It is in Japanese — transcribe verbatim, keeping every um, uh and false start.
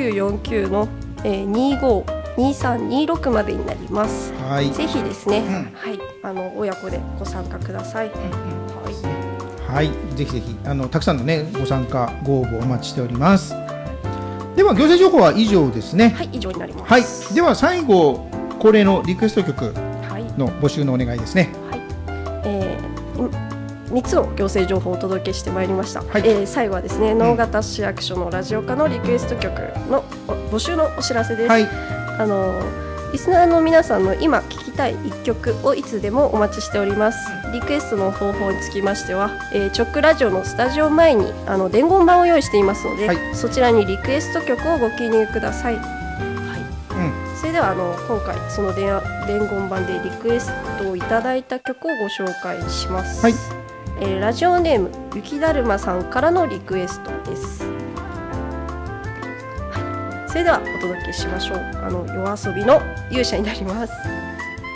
ゅうよんきゅうの、えー、にごにさんにろくまでになります。 はい、 ぜひですね、 うん、 はい、あの親子でご参加ください。うんうん、 はい、はい、ぜひぜひあのたくさんのねご参加ご応募お待ちしております。では行政情報は以上ですね。 はい、以上になります。 はい、では最後恒例のリクエスト曲の募集のお願いですね。 はい、えー、みっつの行政情報をお届けしてまいりました。はい、えー、最後はですね、直方市役所のラジオ課のリクエスト曲の募集のお知らせです。はい、あのリスナーの皆さんの今聴きたいいっきょくをいつでもお待ちしております。リクエストの方法につきましては、えー、チョックラジオのスタジオ前にあの伝言板を用意していますので、はい、そちらにリクエスト曲をご記入ください。はい、うん、それではあの今回その伝言板でリクエストをいただいた曲をご紹介します。はい、えー、ラジオネーム雪だるまさんからのリクエストです。それではお届けしましょう。あの夜遊びの勇者になります。